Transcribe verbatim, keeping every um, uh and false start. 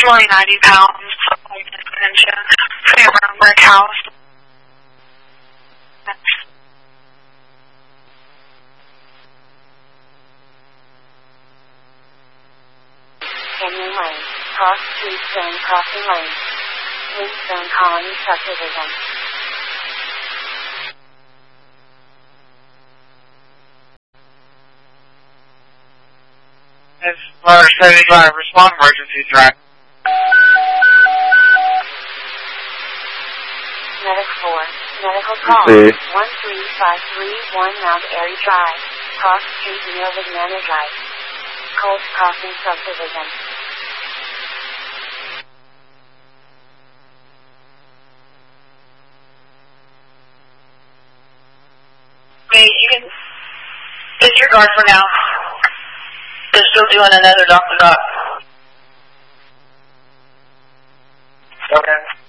approximately ninety pounds, like dementia, family brick house. Canyon Lane, Cross Street Stone Crossing Lane, Windstone Colony Subdivision. It's Motor seventy-five, respond emergency track. Medic four, medical call, one three five three one Mount Airy Drive, Cross Street near Manor Drive, Coles Crossing Subdivision. Okay, you can disregard for now. They're still doing another Doctor Doc. Okay.